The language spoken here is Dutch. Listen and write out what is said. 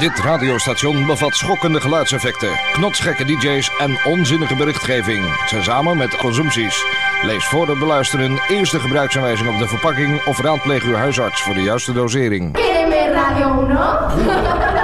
Dit radiostation bevat schokkende geluidseffecten, knotsgekke DJ's en onzinnige berichtgeving. Tezamen met consumpties. Lees voor het beluisteren eerst de gebruiksaanwijzing op de verpakking of raadpleeg uw huisarts voor de juiste dosering. Radio 1?